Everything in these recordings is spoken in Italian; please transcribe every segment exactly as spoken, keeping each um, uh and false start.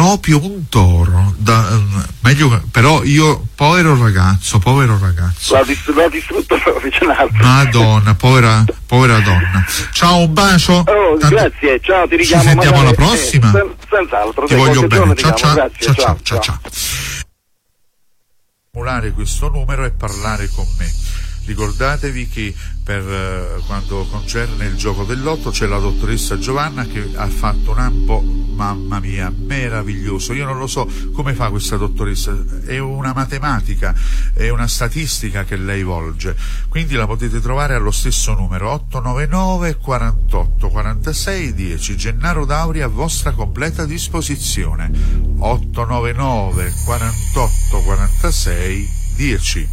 proprio un toro, da, um, meglio, però io, povero ragazzo, povero ragazzo. L'ha, dist- l'ha distrutto vicinato. Madonna, povera, povera donna. Ciao, un bacio. Oh, Tanto... grazie, ciao, ti richiamo. Ci sentiamo alla magari, prossima. Eh, sen- senz'altro. Ti voglio bene. Ciao, ciao, grazie, ciao, ciao, ciao, ciao, ciao. Simulare questo numero e parlare con me. Ricordatevi che per eh, quando concerne il gioco del lotto c'è la dottoressa Giovanna che ha fatto un ambo, mamma mia, meraviglioso. Io non lo so come fa questa dottoressa, è una matematica, è una statistica che lei volge, quindi la potete trovare allo stesso numero otto nove nove quarantotto quarantasei dieci. Gennaro Dauri a vostra completa disposizione. otto nove nove quarantotto quarantasei dieci.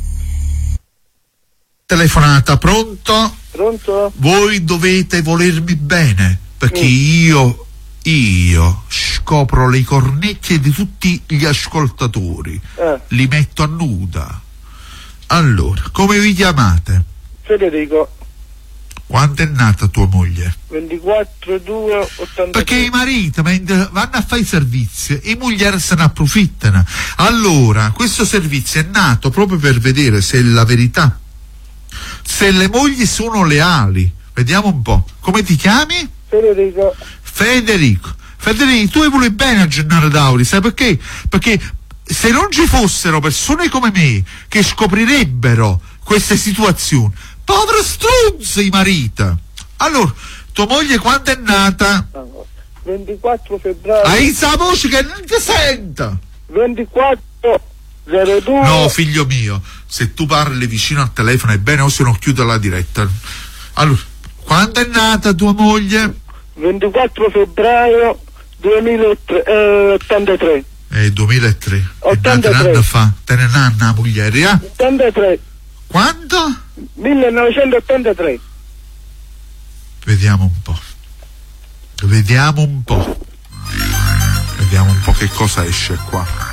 Telefonata, pronto? Pronto? Voi dovete volermi bene, perché mm. io, io scopro le cornecchie di tutti gli ascoltatori, eh. li metto a nuda. Allora, come vi chiamate? Federico. Quando è nata tua moglie? ventiquattro due ottantadue. Perché i mariti mentre vanno a fare i servizi, i moglieri se ne approfittano. Allora, questo servizio è nato proprio per vedere se è la verità, se le mogli sono leali. Vediamo un po'. Come ti chiami? Federico. Federico. Federico, tu vuoi bene a Gennaro Dauri, sai perché? Perché se non ci fossero persone come me che scoprirebbero queste situazioni, povero strunzo i mariti. Allora, tua moglie quando è nata? ventiquattro febbraio. Hai sa voce che non ti senta. ventiquattro zero due. No, figlio mio, se tu parli vicino al telefono è bene, o se no chiudo la diretta. Allora, quando è nata tua moglie? ventiquattro febbraio duemilaottantatré. Eh, duemilatré. ottantatré. È nata un anno fa. Te ne ha una moglie, eh? ottantatré. Quando? millenovecentottantatré. Vediamo un po'. Vediamo un po'. Vediamo un po' che cosa esce qua.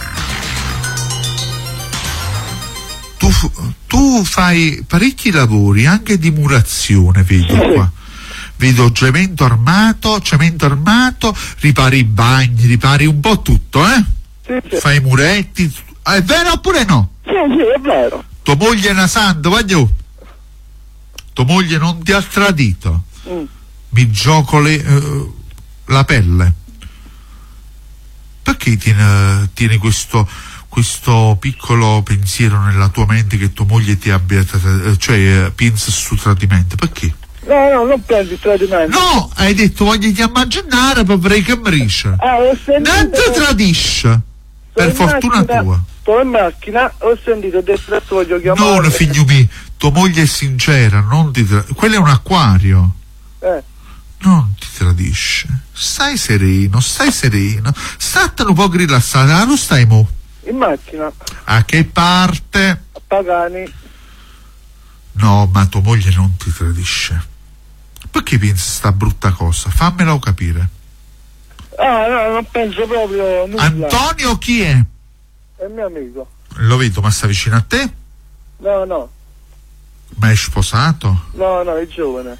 Tu, tu fai parecchi lavori, anche di murazione, vedo qua. Vedo cemento armato, cemento armato, ripari i bagni, ripari un po' tutto, eh? Sì, sì. Fai i muretti. Ah, è vero oppure no? Sì, sì, è vero. Tua moglie è una santa, voglio. Tua moglie non ti ha tradito. Mm. Mi gioco le, uh, la pelle. Perché tieni, tieni questo, questo piccolo pensiero nella tua mente che tua moglie ti abbia, cioè pensa su tradimento? Perché? No, no, non pensi tradimento. No, hai detto voglio chiamare Gennaro per vorrei che mriscia. Ah, ho sentito. Non ti tradisce. Per fortuna macchina, tua. Sto in macchina, ho sentito adesso voglio chiamare. Non, figlio mio, tua moglie è sincera, non ti tra... quello è un acquario. Eh. Non ti tradisce. Stai sereno, stai sereno. Statene un po' rilassata. Non stai mo? In macchina. A che parte? A Pagani. No, ma tua moglie non ti tradisce. Perché pensi sta brutta cosa? Fammelo capire. Ah, no, non penso proprio nulla. Antonio chi è? È mio amico. Lo vedo, ma sta vicino a te? No, no. Ma è sposato? No, no, è giovane.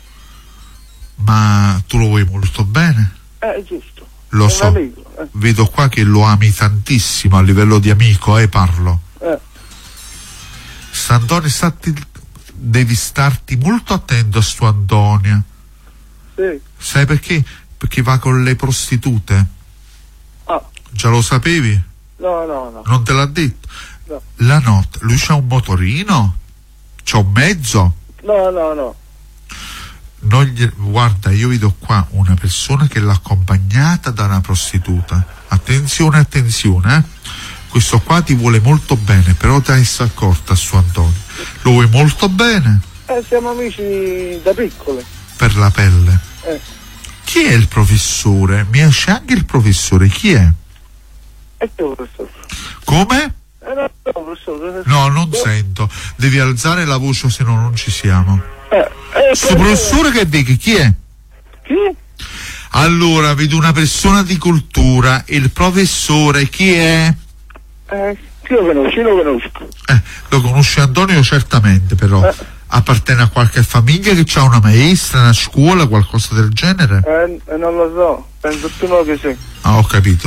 Ma tu lo vuoi molto bene? Eh, è giusto. Lo è so. un amico. Eh. Vedo qua che lo ami tantissimo a livello di amico, eh, parlo. Eh. Sant'Antonio, stati, devi starti molto attento a sto Antonio. Sì. Sai perché? Perché va con le prostitute. Ah. Già lo sapevi? No, no, no. Non te l'ha detto? No. La notte, lui c'ha un motorino? C'ha un mezzo? No, no, no. Non gli... Guarda, io vedo qua una persona che l'ha accompagnata da una prostituta. Attenzione, attenzione, eh? Questo qua ti vuole molto bene, però ti hai accorta su Antonio. Lo vuoi molto bene? Eh, siamo amici da piccoli. Per la pelle. Eh. Chi è il professore? Mi esce anche il professore, chi è? È tu, professore. Come? Eh, no, no, professore. No, non no. Sento. Devi alzare la voce, se no non ci siamo. Eh, eh, Sto professore che vedi, chi è? Chi? Allora, vedo una persona di cultura. Il professore chi è? Eh, chi lo conosci? Lo conosco. Eh, lo conosce Antonio certamente, però. Eh. Appartiene a qualche famiglia che ha una maestra, una scuola, qualcosa del genere? Eh, non lo so. Penso tu no che sì. Ah, ho capito, vabbè.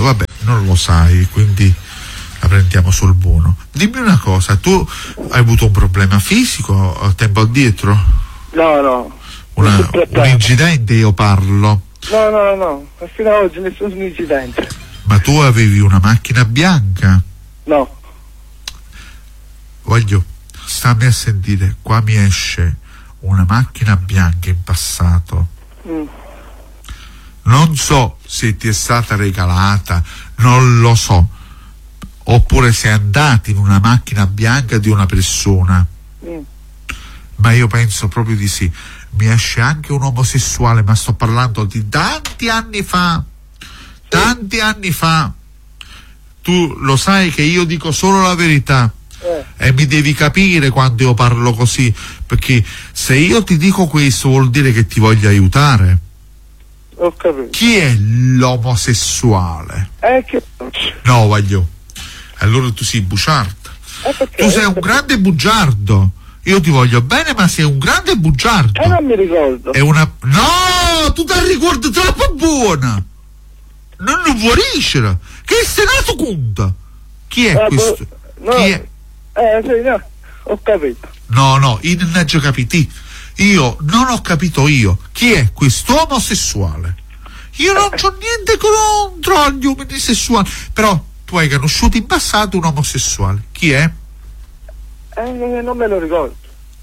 non lo sai, quindi la prendiamo sul buono. Dimmi una cosa, tu hai avuto un problema fisico a tempo addietro? No, no. Una, un incidente io parlo? No, no, no, fino ad oggi nessun incidente. Ma tu avevi una macchina bianca? No. Voglio, stammi a sentire, qua mi esce una macchina bianca in passato. Mm. Non so se ti è stata regalata, non lo so, oppure sei andato in una macchina bianca di una persona. Mm. Ma io penso proprio di sì. Mi esce anche un omosessuale, ma sto parlando di tanti anni fa, tanti anni fa. Tu lo sai che io dico solo la verità. Eh. E mi devi capire quando io parlo così, perché se io ti dico questo vuol dire che ti voglio aiutare. Ho capito. Chi è l'omosessuale? Eh, che... No, voglio. Allora tu sei bugiardo. Eh, tu sei un grande bugiardo. Io ti voglio bene, ma sei un grande bugiardo. Eh, non mi ricordo. È una... No, tu ti ricordi troppo buona. Non lo vuoi riuscire. Che sei nato conta? Chi è eh, questo? No. Chi è? Eh, sì, no, ho capito. No, no, io non ho già capito. Io non ho capito io. Chi è questo omosessuale? Io non c'ho niente contro gli uomini sessuali. Però tu hai conosciuto in passato un omosessuale. Chi è? Eh, non me lo ricordo.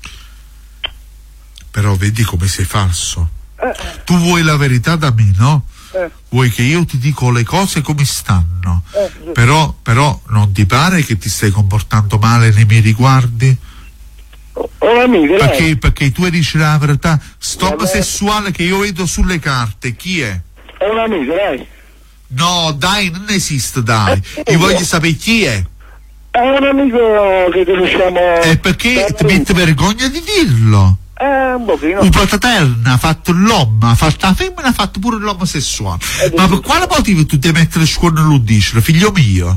Però vedi come sei falso. Eh. Tu vuoi la verità da me, no? Eh. Vuoi che io ti dico le cose come stanno. Eh, però, però non ti pare che ti stai comportando male nei miei riguardi? Oh, oh, amico, perché, perché tu dici la verità. Stop sessuale che io vedo sulle carte. Chi è? È un amico, dai. No, dai, non esiste, dai. Io voglio sapere chi è. È un amico che conosciamo. E perché ti metti vergogna di dirlo? Eh, un pochino. Un plataterna ha fatto l'uomo, ha fatto la femmina, ha fatto pure l'uomo sessuale. Eh, ma per quale motivo tu devi mettere scuola e lo dici, figlio mio?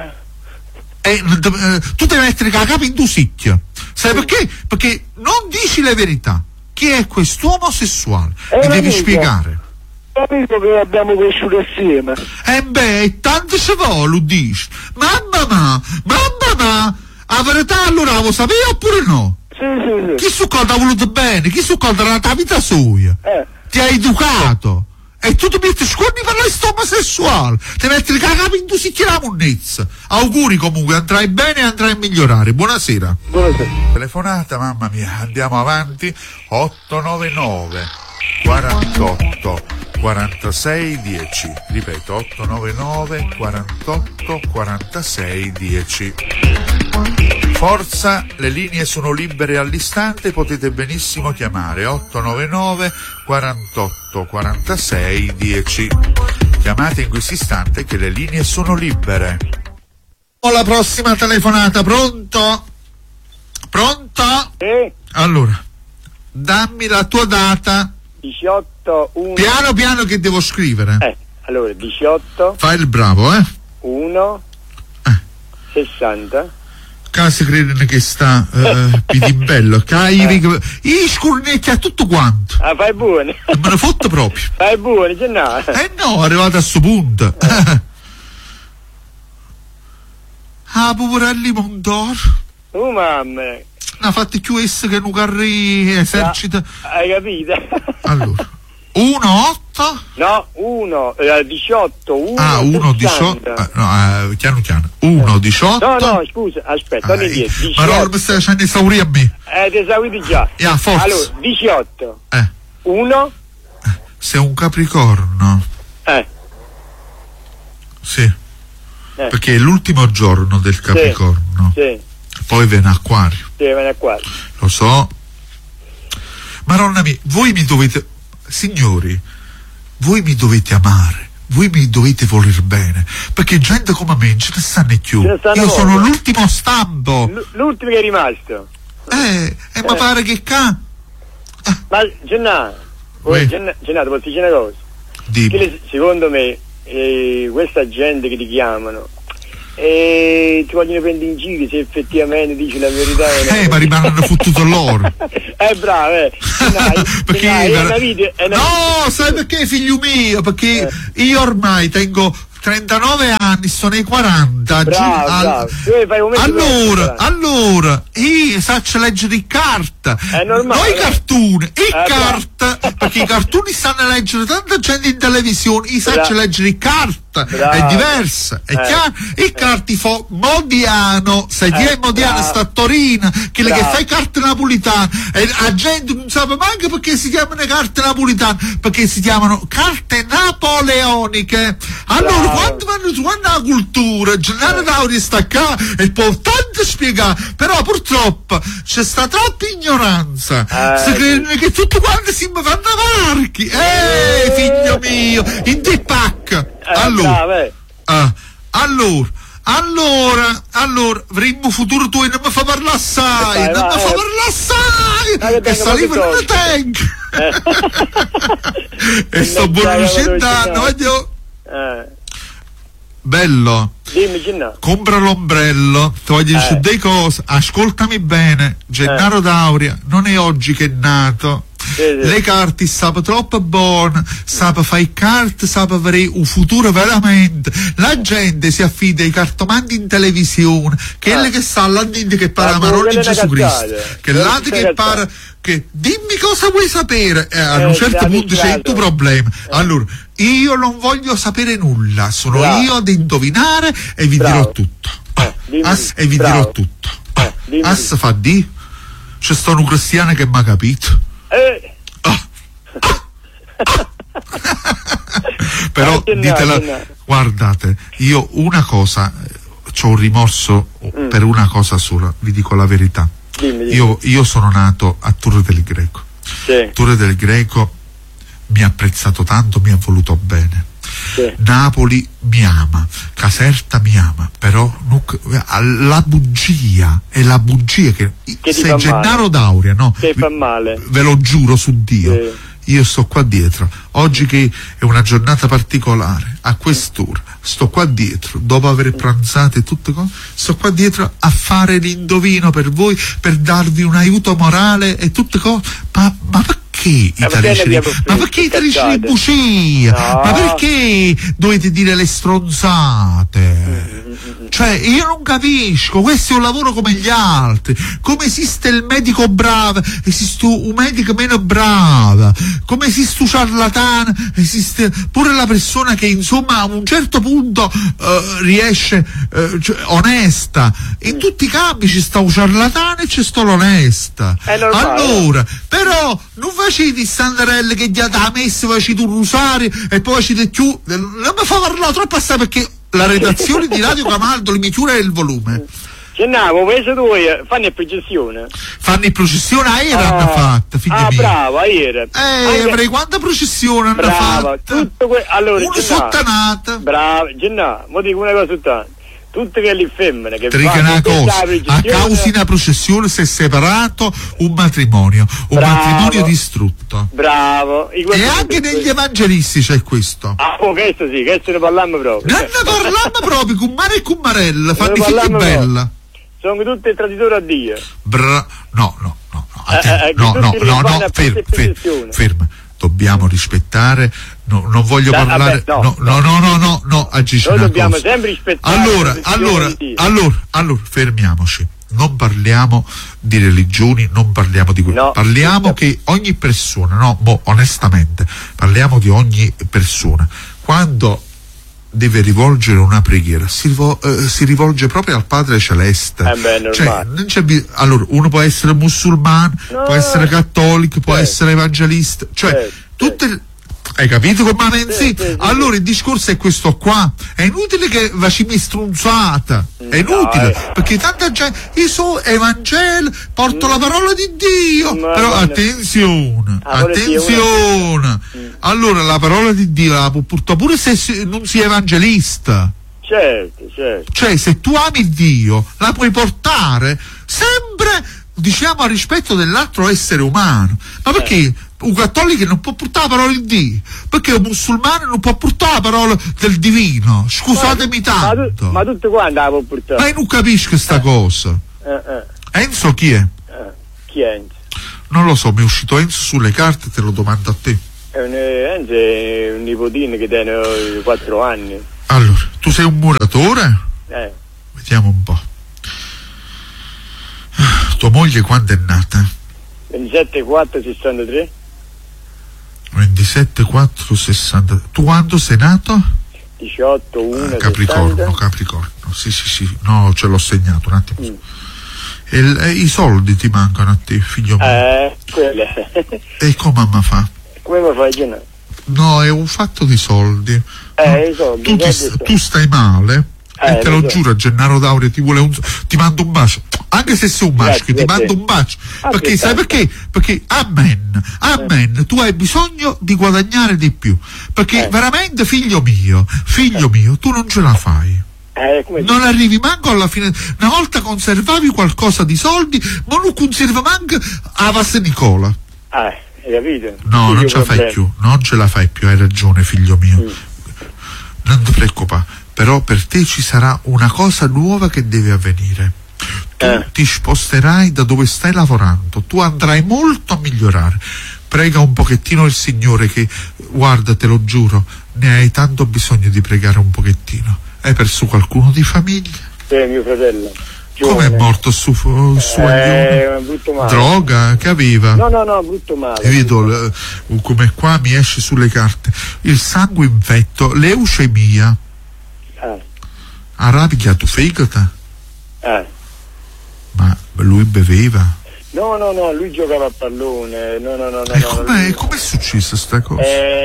Eh, eh. Eh, tu devi mettere la capa in due sicchie. Sai perché? Perché non dici la verità. Chi è quest'uomo sessuale? Mi devi amico. spiegare. Amico che abbiamo cresciuto assieme. Eh beh, tanto ci vuole, lo dici. Mamma ma, mamma ma, la verità allora la vuoi sapere oppure no? Sì, sì, sì. Chi su cosa ha voluto bene? Chi su cosa ha la vita sua? Eh. Ti ha educato. E tu ti metti scorni per la stoma sessuale. Ti metti il capo in due sicchi la monnezza. Auguri comunque, andrai bene e andrai a migliorare. Buonasera. Buonasera. Telefonata, mamma mia, andiamo avanti. otto nove nove quarantotto quarantasei dieci. Ripeto, otto nove nove quarantotto quarantasei dieci. Forza, le linee sono libere all'istante, potete benissimo chiamare otto nove nove quarantotto quarantasei dieci. Chiamate in questo istante che le linee sono libere. Ho la prossima telefonata, pronto? Pronto? Sì. Allora, dammi la tua data. diciotto uno. Piano piano che devo scrivere. Eh, allora diciotto. Fai il bravo, eh? uno. Eh. sessanta. Casi credono che sta uh, Pitimbello, Cairi, eh. i scurnetti a tutto quanto. Ah, fai buono. Me ne fotto proprio. Fai buono, c'è no. Eh no, è arrivato a sto punto. Eh. Ah, poverelli Mondor. Oh mamma. Ha fatto più esso che un carri esercita. Ah, hai capito? Allora, uno otto? No, uno eh, diciotto, uno Ah, uno diciotto. Eh, no, eh, piano piano. uno diciotto. No, no, scusa, aspetta, non eh, ma allora mi stai facendo esaurire a me. Eh, ti esauriti già. Yeah, forza. Allora, diciotto. Eh. uno. Sei un Capricorno. Eh. Sì. Eh. Perché è l'ultimo giorno del Capricorno. Sì. Sì. Poi viene Acquario. Sì, viene Acquario. Lo so. Maronna mia, voi mi dovete, signori, voi mi dovete amare, voi mi dovete voler bene, perché gente come me ce ne stanno più. Ce ne stanno Io molto. sono l'ultimo stampo. L- l'ultimo che è rimasto. Eh, e eh. mi pare che ca. Eh. Ma Gennaro, Gennaro, posso dire una cosa? Dimmi. Secondo me, eh, questa gente che ti chiamano, e ti vogliono prendere in giro se effettivamente dici la verità. Eh, ma rimangono fottuto loro. Eh, bravo, eh. Dai, perché dai, per... è una vita, è una no, vita. sai perché, figlio mio? Perché eh. io ormai tengo trentanove anni, sono i quaranta. Bravo, Al... bravo. Fai un allora, allora, io saccio leggere in carta. È normale. Noi cartoni, e eh, carta, perché i cartoni stanno a leggere tanta gente in televisione, io saccio leggere in carta. Bravo. È diversa, è eh. chiaro? Il carti fa Modiano, sai chi eh, è Modiano? Bravo. Sta a Torino, quello che fa carte napolitane, e la gente non sa manco perché si chiamano carte napolitane, perché si chiamano carte napoleoniche. Allora, bravo. Quando vanno su la cultura, Gennaro Dauria sta qua e può tanto spiegare, però purtroppo c'è sta troppa ignoranza. Eh, si credono che tutti quanti si fanno varchi. Eh, figlio mio, in te pacca. Allora, uh, allora, allora, allora, avremmo futuro tu e non mi fa parlare assai, eh, non mi fa parlare assai, e salivo nel tank, e sto buono scendendo, voglio, bello, dimmi Gennaro, compra l'ombrello, ti voglio dire eh. delle cose, ascoltami bene, Gennaro eh. Dauria non è oggi che è nato. Sì, sì. Le carte sapano troppo buone, sapano fare carte, sapano avere un futuro veramente. La gente si affida ai cartomanti in televisione, quelle ah. che sa là dentro che parla la parola di Gesù Cristo, che là che parla che dimmi cosa vuoi sapere, eh, a eh, un certo punto c'è il tuo problema. Eh. Allora, io non voglio sapere nulla, sono Bravo. io ad indovinare e vi Bravo. dirò tutto. Ah, As, e vi Bravo. dirò tutto. Ah, As fa di c'è sto un cristiano che mi ha capito. Eh. Ah. Ah. Però ditela, guardate, io una cosa, c'ho un rimorso mm. per una cosa sola, vi dico la verità. Dimmi, dimmi. Io, io sono nato a Torre del Greco. Sì. Torre del Greco mi ha apprezzato tanto, mi ha voluto bene. Sì. Napoli mi ama, Caserta mi ama, però la bugia è la bugia che, che se Gennaro Dauria, no? Che fa male. Ve lo giuro su Dio. Sì. Io sto qua dietro, oggi che è una giornata particolare, a quest'ora, sto qua dietro, dopo aver pranzato e tutte cose, sto qua dietro a fare l'indovino per voi, per darvi un aiuto morale e tutte cose, ma, ma perché italici, ma perché italici di bugia? No. Ma perché dovete dire le stronzate? Cioè, io non capisco, questo è un lavoro come gli altri, come esiste il medico bravo, esiste un medico meno bravo, come esiste un ciarlatano, esiste pure la persona che insomma a un certo punto uh, riesce uh, cioè, onesta. In tutti i campi ci sta un ciarlatano e c'è sta l'onesta. Allora, però non facete standarelle che gli ha messo, facete un rosario e poi facete più, non mi fa parlare troppo assai perché la redazione di Radio Camaldoli mi chiude il volume. Gennaro, questo tu fanno in processione? Fanno in processione, a era hanno ah, fatta, figlia ah, mia. bravo, a era. Eh, Anche... avrei quanta processione hanno fatta? Tutto que... allora, una sottanata. Bravo, Gennaro, mo dico una cosa soltanto. Tutte quelle femmine che fanno una cosa, a causa di una processione si è separato un matrimonio, un bravo, matrimonio distrutto. Bravo. E anche negli questo. evangelisti c'è questo. Ah, oh, questo sì, questo ne parliamo proprio. Non ne parliamo proprio, con mare e con marella, fanno i figli bella. Sono tutti traditori a Dio. Bra- no, no, no, no, eh, eh, no, no, no, no, ferma, ferma, ferma. Dobbiamo rispettare, no, non voglio da, parlare, vabbè, no, no, no, no, no, no, agisci noi una dobbiamo cosa. sempre rispettare. Allora, allora, allora, allora, fermiamoci. Non parliamo di religioni, non parliamo di quello. No, parliamo che ogni persona, no, boh, onestamente, parliamo di ogni persona. Quando deve rivolgere una preghiera, si, rivol- eh, si rivolge proprio al Padre Celeste. Eh beh, cioè, non c'è bi- allora, uno può essere musulmano, no, può essere cattolico, può certo. essere evangelista, cioè certo, tutte certo. Hai capito come pensi? Sì, sì, sì, allora il discorso è questo qua. È inutile che facciamo strunzata. È inutile. No, perché tanta gente. Io so Evangelo, porto mm. la parola di Dio. No, però attenzione, ah, attenzione. Mm. Allora la parola di Dio la può portare pure se non si è evangelista. Certo, certo. Cioè, se tu ami Dio, la puoi portare sempre, diciamo, a rispetto dell'altro essere umano. Ma perché? Eh. Un cattolico non può portare la parola di Dio, perché un musulmano non può portare la parola del divino. Scusatemi tanto. Ma, tu, ma tutte quante la può portare? Ma io non capisco questa eh. cosa. Eh, eh. Enzo chi è? Eh. Chi è Enzo? Non lo so, mi è uscito Enzo sulle carte, te lo domando a te. È un, Enzo è un nipotino che tiene quattro anni. Allora, tu sei un muratore? Eh. Vediamo un po'. Tua moglie quando è nata? ventisette quattro sessantatré. ventisette quattro sessanta. Tu quando sei nato? diciotto uno ah, Capricorno, sessanta. Capricorno. Sì, sì, sì. No, ce l'ho segnato un attimo. Mm. E, l- e i soldi ti mancano a te, figlio mio. Eh, quelle. E come mamma fa? Come mi fai Gennaro? No, è un fatto di soldi. Eh, i soldi. Tu, i ti, soldi tu stai male eh, e te lo so. giuro, Gennaro D'Auria ti vuole un, ti mando un bacio, anche se sei un maschio, ti mando un bacio, ah, perché sai perché? Perché amen, amen, eh. tu hai bisogno di guadagnare di più, perché eh. veramente figlio mio, figlio eh. mio, tu non ce la fai. Eh, come non arrivi manco alla fine. Una volta conservavi qualcosa di soldi, ma non conserva manco a Vasse Nicola. Ah, hai capito? No, non ce la fai più, non ce la fai più, hai ragione figlio mio. Mm. Non ti preoccupare, però per te ci sarà una cosa nuova che deve avvenire. Tu eh. ti sposterai da dove stai lavorando, tu andrai molto a migliorare. Prega un pochettino il Signore che, guarda, te lo giuro, ne hai tanto bisogno di pregare un pochettino. Hai perso qualcuno di famiglia? Sì, mio fratello. Come è morto su, su eh, brutto male. Droga che aveva? No, no, no, brutto male. E vedo le, come qua mi esce sulle carte il sangue infetto, leucemia. Eh. Ha rapigliato fegato? Eh. Ma lui beveva? No, no, no, lui giocava a pallone. No, no, no, no. E no, com'è, lui... com'è successa sta cosa?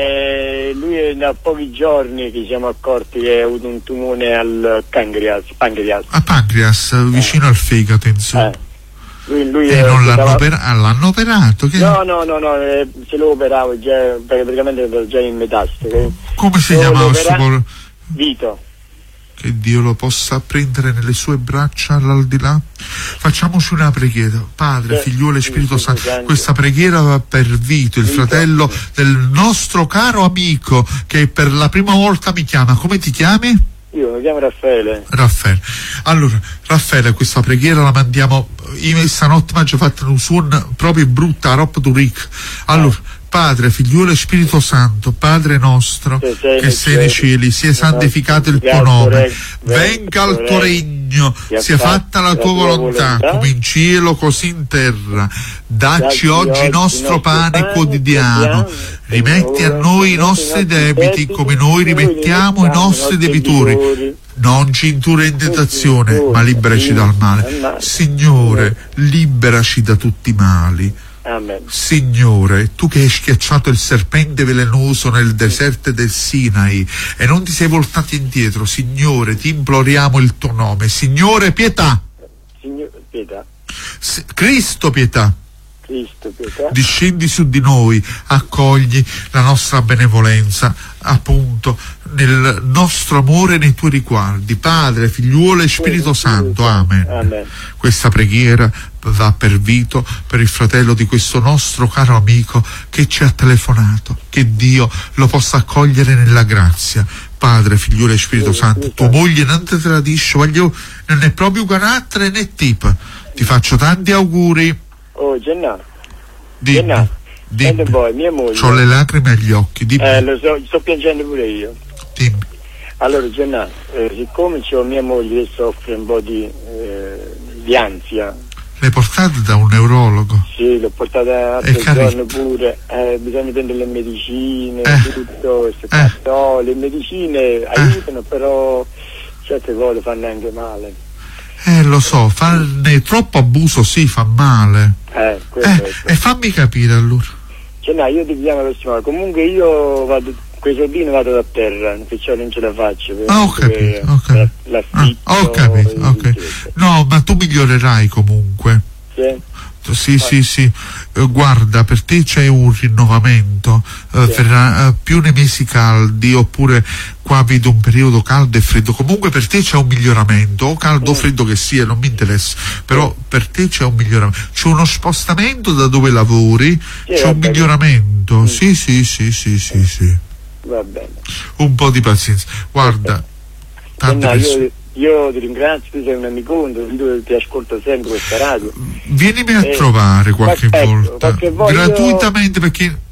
Eh, lui è da pochi giorni che ci siamo accorti che ha avuto un tumore al pancreas. pancreas. A pancreas, eh. vicino al fegato, insomma. Eh. Lui, lui e non l'hanno, stava... opera... l'hanno operato? Che... No, no, no, no, eh, se lo operavo già, perché praticamente ero già in metastasi. Come si chiamava questo por... Vito. Che Dio lo possa prendere nelle sue braccia all'aldilà. Facciamoci una preghiera. Padre, sì, Figliuolo e Spirito sì, Santo, sì, questa preghiera va per Vito, il Vito, fratello sì. del nostro caro amico che per la prima volta mi chiama. Come ti chiami? Io mi chiamo Raffaele. Raffaele. Allora, Raffaele, questa preghiera la mandiamo. Io stanotte mi ho fatto un suono proprio brutta, roba du ric. Allora, eh. Padre, Figliuolo e Spirito Santo, Padre nostro che sei, che sei nei cieli, sia santificato il tuo nome, venga il tuo regno, sia fatta la tua volontà, come in cielo così in terra. Dacci oggi il nostro pane quotidiano, rimetti a noi i nostri debiti come noi rimettiamo i nostri debitori. Non ci indurre in tentazione, ma liberaci dal male. Signore, liberaci da tutti i mali. Amen. Signore, tu che hai schiacciato il serpente velenoso nel deserto del Sinai e non ti sei voltato indietro, Signore, ti imploriamo il tuo nome. Signore, pietà. Signore, pietà. S- Cristo, pietà. Cristo, pietà. Discendi su di noi, accogli la nostra benevolenza, appunto, nel nostro amore nei tuoi riguardi. Padre, Figliuolo e Spirito Santo. Amen. Amen. Questa preghiera va per Vito, per il fratello di questo nostro caro amico che ci ha telefonato. Che Dio lo possa accogliere nella grazia. Padre, Figliuolo e Spirito Santo. Tua moglie non ti tradisce, voglio, non è proprio carattere né tipo. Ti faccio tanti auguri. Oh, Gennaro. Dimmi. Gennaro. Dimmi. Poi, mia moglie. C'ho le lacrime agli occhi. Dimmi. Eh, lo so, sto piangendo pure io. Dimmi. Allora, Gennaro, eh, siccome c'ho mia moglie che soffre un po' di, eh, di ansia. L'hai portata da un neurologo? Sì, l'ho portata altri giorni pure. Eh, bisogna prendere le medicine, eh. tutto questo. Eh. No, le medicine eh. aiutano, però certe cose fanno anche male. Eh, lo so, farne troppo abuso sì, fa male. Eh, eh e fammi capire allora. Cioè, no, io ti chiamo la prossima. Comunque io vado, quei soldini vado da terra, perciò non ce la faccio. Ah, ho capito, ho capito. L'affitto, ah, ho capito, ho capito. No, ma tu migliorerai comunque. Sì. Sì, sì, sì, uh, guarda, per te c'è un rinnovamento, uh, sì. per uh, più nei mesi caldi, oppure qua vedo un periodo caldo e freddo, comunque per te c'è un miglioramento, o caldo o mm. freddo che sia, non mi interessa, però sì. per te c'è un miglioramento, c'è uno spostamento da dove lavori, sì, c'è un bene. miglioramento, mm. sì, sì, sì, sì, sì, sì. Va bene. Un po' di pazienza, guarda, tante no, persone... io... Io ti ringrazio, tu sei un amico, ti ascolto sempre questa radio. Vienimi a eh, trovare qualche aspetto, volta, qualche volta gratuitamente, perché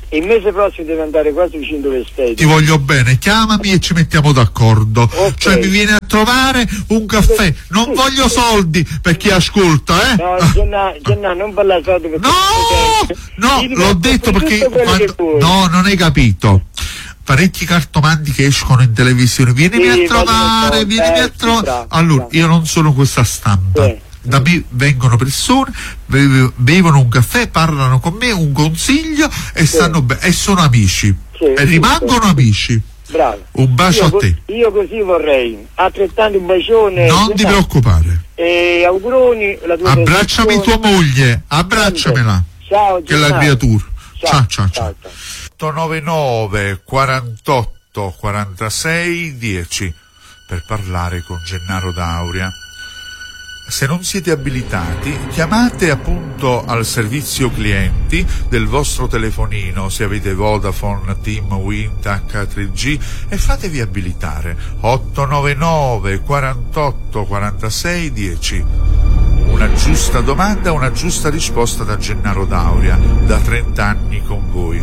il mese prossimo deve andare quasi vicino dove stai. Ti voglio bene, chiamami e ci mettiamo d'accordo. Okay. Cioè mi vieni a trovare un caffè, non sì, voglio sì. soldi per chi ascolta, eh? No, Gennà, Gennà, non parla soldi perché no, no, l'ho detto perché quando... no, non hai capito. Parecchi cartomanti che escono in televisione, vienimi sì, a trovare, vienimi eh, a trovare. Bravo, allora, bravo. Io non sono questa stampa. Sì. Da me vengono persone, bevono un caffè, parlano con me, un consiglio e sì. stanno be- e sono amici sì, e rimangono sì. amici. Bravo. Un bacio io, a te. Io così vorrei, altrettanto un bacione. Non ti preoccupare. E auguroni. La tua abbracciami tua moglie, abbracciamela. Ciao, che è la creatura. Ciao, ciao, ciao. ciao. ciao. otto nove nove quarantotto quarantasei dieci per parlare con Gennaro D'Auria. Se non siete abilitati, chiamate appunto al servizio clienti del vostro telefonino, se avete Vodafone, Team, Wind, acca tre G, e fatevi abilitare. otto nove nove quarantotto quarantasei dieci. Una giusta domanda, una giusta risposta da Gennaro D'Auria, da trenta anni con voi.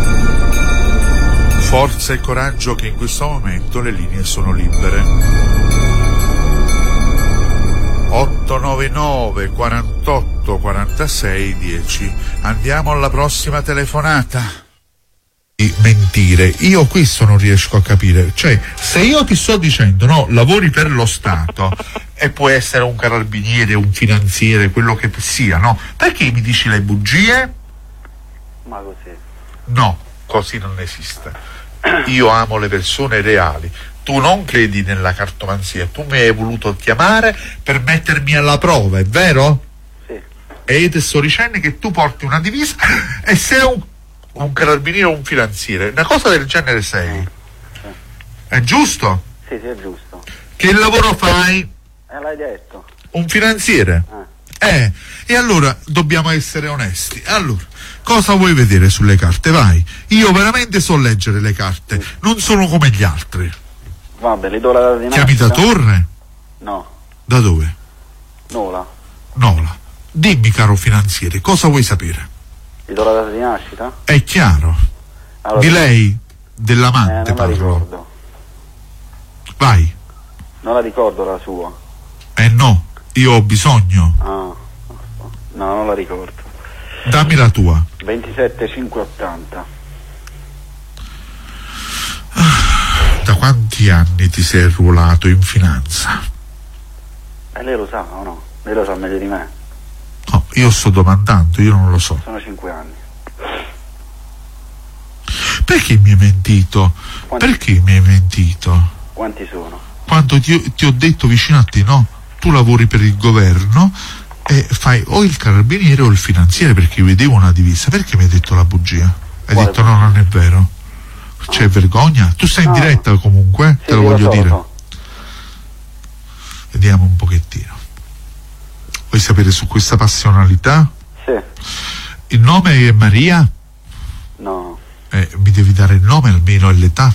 Forza e coraggio che in questo momento le linee sono libere. otto nove nove quarantotto quarantasei dieci. Andiamo alla prossima telefonata. Mentire, io questo non riesco a capire. Cioè, se io ti sto dicendo no, lavori per lo Stato e può essere un carabiniere, un finanziere, quello che sia, no? Perché mi dici le bugie? Ma così. No, così non esiste. Io amo le persone reali. Tu non credi nella cartomanzia, tu mi hai voluto chiamare per mettermi alla prova, è vero? Sì. E io ti sto dicendo che tu porti una divisa e sei un, un carabiniere o un finanziere, una cosa del genere sei. Sì. È giusto? Sì, sì, è giusto. Che lavoro fai? Eh, l'hai detto. Un finanziere? Eh. eh. E allora dobbiamo essere onesti. Allora, cosa vuoi vedere sulle carte? Vai. Io veramente so leggere le carte, sì. Non sono come gli altri. Vabbè, le do la data di nascita. Chiami da Torre? No. Da dove? Nola. Nola. Dimmi, caro finanziere, cosa vuoi sapere? Le do la data di nascita? È chiaro. Allora, di lei, dell'amante eh, non parlo. la ricordo. Vai. Non la ricordo la sua. Eh no, io ho bisogno. Ah, no, non la ricordo. Dammi la tua. ventisette cinquecentottanta. Da quanti anni ti sei arruolato in finanza? E eh, lei lo sa o no? Lei lo sa meglio di me. No, io sto domandando, io non lo so. Sono cinque anni. Perché mi hai mentito? Quanti? Perché mi hai mentito? Quanti sono? Quando ti, ti ho detto vicino a te, no? Tu lavori per il governo e fai o il carabiniere o il finanziere, perché vedevo una divisa. Perché mi hai detto la bugia? Hai Quale detto bugia? No, non è vero. C'è no. vergogna? Tu stai in no. diretta comunque? Sì, te lo voglio lo so, dire. lo so. Vediamo un pochettino. Vuoi sapere su questa passionalità? Sì. Il nome è Maria? No. Eh, mi devi dare il nome almeno e l'età?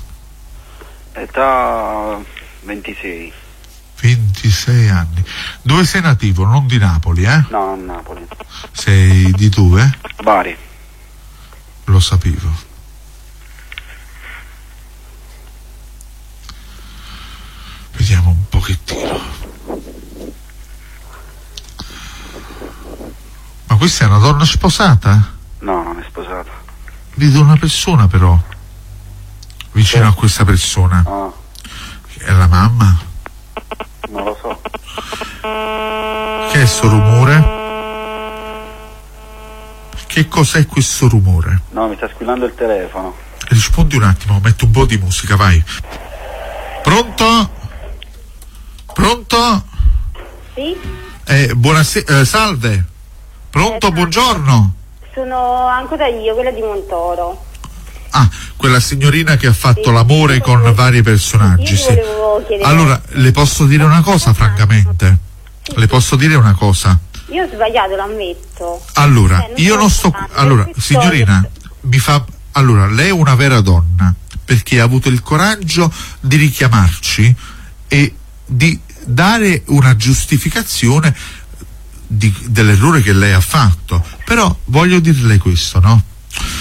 Età ventisei. ventisei anni. Dove sei nativo? Non di Napoli, eh? No, a Napoli. Sei di dove? Bari. Lo sapevo. Vediamo un pochettino. Ma questa è una donna sposata? No, non è sposata. Vedo una persona però vicino sì. a questa persona. Ah. È la mamma? Non lo so. Che è sto rumore? Che cos'è questo rumore? No, mi sta squillando il telefono. Rispondi un attimo, metto un po' di musica, vai. Pronto? Pronto? Sì? Eh, buonasera, eh, salve. Pronto, eh, buongiorno. Sono ancora io, quella di Montoro. Ah, quella signorina che ha fatto sì, l'amore con volevo... vari personaggi. Sì. Chiedere... Allora, le posso dire una cosa, francamente? Sì. Le posso dire una cosa? Io ho sbagliato, l'ammetto. Allora, eh, non io non sto... Allora, signorina, mi fa... Allora, lei è una vera donna, perché ha avuto il coraggio di richiamarci e di dare una giustificazione di, dell'errore che lei ha fatto. Però voglio dirle questo, no?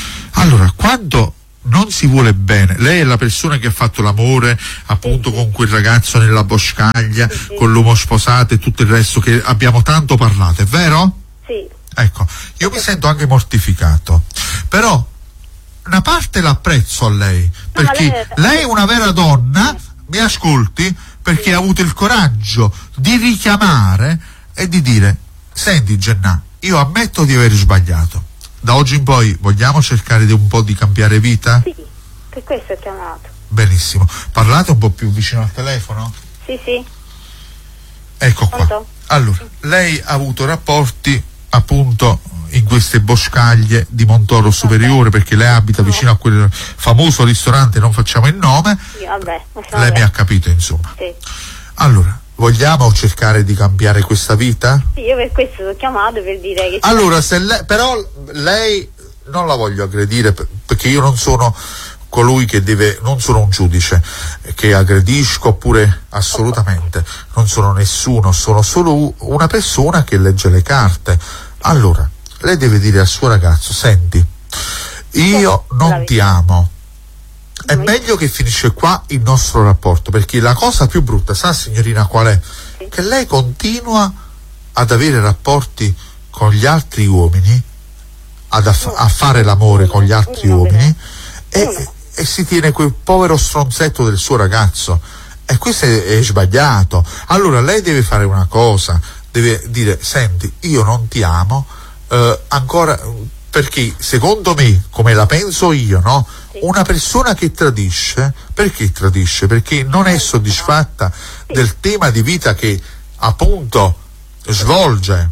Allora, quando non si vuole bene, lei è la persona che ha fatto l'amore appunto sì, sì. con quel ragazzo nella boscaglia, sì, sì. con l'uomo sposato e tutto il resto che abbiamo tanto parlato, è vero? Sì. Ecco, io mi sento anche mortificato, però una parte l'apprezzo a lei, perché lei- lei è una vera donna, mi ascolti, perché ha avuto il coraggio di richiamare e di dire: senti Gennà, io ammetto di aver sbagliato, da oggi in poi vogliamo cercare di un po' di cambiare vita? Sì, per questo ho chiamato. Benissimo, parlate un po' più vicino al telefono? Sì, sì. Ecco qua. Pronto? Allora, lei ha avuto rapporti appunto in queste boscaglie di Montoro Superiore, perché lei abita vicino a quel famoso ristorante, non facciamo il nome. Sì, vabbè, ma sono Lei vabbè. mi ha capito, insomma. Sì. Allora, vogliamo cercare di cambiare questa vita? Sì, io per questo ho chiamato per dire che... Allora, se lei, però lei non la voglio aggredire, per- perché io non sono colui che deve, non sono un giudice che aggredisco, oppure assolutamente non sono nessuno, sono solo u- una persona che legge le carte. Allora, lei deve dire al suo ragazzo: senti, io non ti amo, è meglio che finisce qua il nostro rapporto, perché la cosa più brutta, sa signorina qual è? Sì. Che lei continua ad avere rapporti con gli altri uomini, ad aff- a fare l'amore con gli altri Uno, uomini, però. e, e si tiene quel povero stronzetto del suo ragazzo, e questo è, è sbagliato. Allora lei deve fare una cosa, deve dire: senti, io non ti amo eh, ancora, perché secondo me, come la penso io, no? Sì. Una persona che tradisce, perché tradisce? Perché non è soddisfatta Sì. del tema di vita che appunto svolge.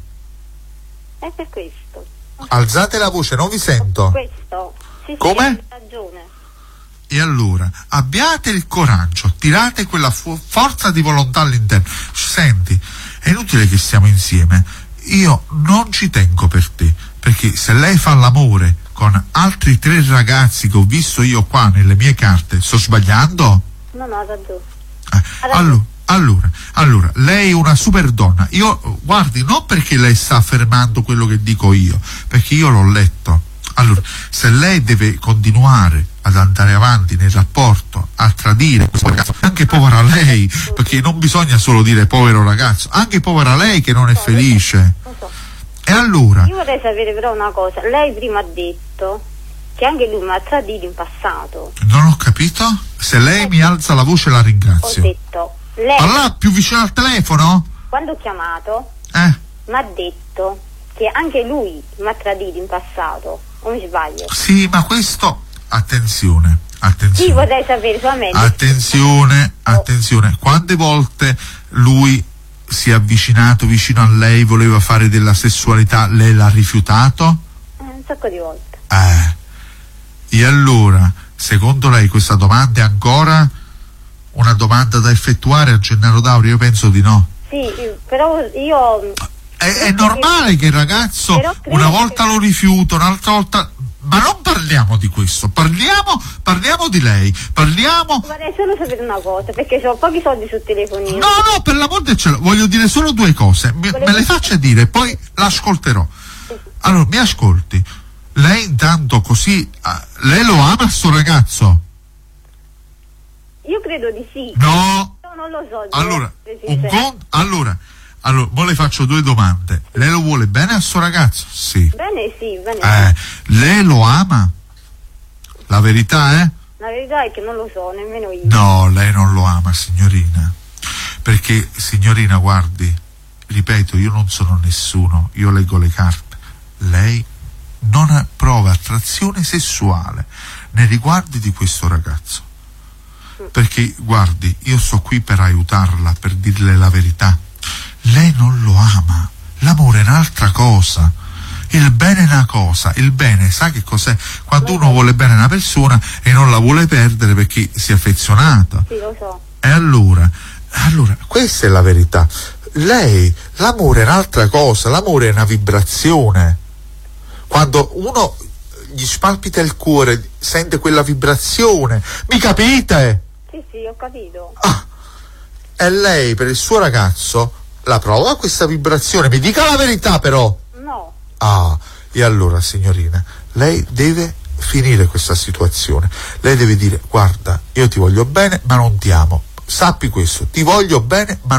È per questo. Alzate la voce, non vi sento. Questo. Sì, sì, Come? hai ragione. E allora abbiate il coraggio, tirate quella fu- forza di volontà all'interno. Senti, è inutile che stiamo insieme, io non ci tengo per te, perché se lei fa l'amore con altri tre ragazzi che ho visto io qua nelle mie carte, sto sbagliando? No, no, ha ragione. Eh, allora, allora, allora, lei è una super donna. Io, guardi, non perché lei sta affermando quello che dico io, perché io l'ho letto. Allora, se lei deve continuare ad andare avanti nel rapporto, a tradire questo ragazzo, anche povera lei, perché non bisogna solo dire povero ragazzo, anche povera lei che non è felice. Lo so. E allora? Io vorrei sapere però una cosa. Lei prima ha detto che anche lui mi ha tradito in passato. Non ho capito? Se lei mi alza la voce la Ho ringrazio. detto, lei Parla più vicino al telefono? quando ho chiamato Eh? mi ha detto che anche lui mi ha tradito in passato. O mi sbaglio? Sì, ma questo, attenzione, attenzione. Sì, vorrei sapere solamente. Attenzione, attenzione, quante volte lui si è avvicinato vicino a lei, voleva fare della sessualità, lei l'ha rifiutato? Eh, un sacco di volte. Eh. E allora, secondo lei questa domanda è ancora una domanda da effettuare a Gennaro Dauri? Io penso di no. Sì, però io... È, è normale che il ragazzo Però credo una volta che- lo rifiuta, un'altra volta... Ma non parliamo di questo, parliamo, parliamo di lei, parliamo... Vorrei solo sapere una cosa, perché ho pochi soldi sul telefonino. No, no, per l'amor del cielo, voglio dire solo due cose, me, me le faccia dire, poi l'ascolterò. Allora, mi ascolti, lei intanto così, ah, lei lo ama sto ragazzo? Io credo di sì. No. Io non lo so. devo Allora, essere un sincera. con... allora, allora, mo le faccio due domande. Lei lo vuole bene a sto ragazzo? Sì. Bene, sì, bene. Eh, lei lo ama? La verità è? La verità è che non lo so, nemmeno io. No, lei non lo ama, signorina. Perché, signorina, guardi, ripeto, io non sono nessuno, io leggo le carte. Lei non ha- prova attrazione sessuale nei riguardi di questo ragazzo. Perché, guardi, io sto qui per aiutarla, per dirle la verità. Lei non lo ama. L'amore è un'altra cosa. Il bene è una cosa. Il bene, sa che cos'è? Quando uno vuole bene a una persona e non la vuole perdere perché si è affezionata. Sì, lo so. E allora, allora, questa è la verità. Lei, l'amore è un'altra cosa, l'amore è una vibrazione. Quando uno gli spalpita il cuore, sente quella vibrazione. Mi capite? Sì, sì, ho capito. Ah, e lei per il suo ragazzo la prova questa vibrazione? Mi dica la verità però. No. Ah, e allora signorina, lei deve finire questa situazione. Lei deve dire: guarda, io ti voglio bene ma non ti amo, sappi questo, ti voglio bene ma